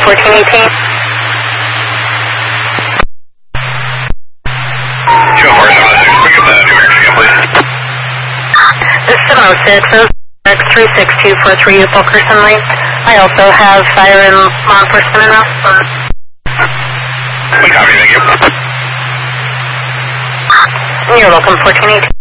1418. Show 476, pick up the New York again, please. This is 706, X362438 Fulkerson Lane. I also have siren law enforcement in Austin. We copy, thank you. You're welcome, 1418.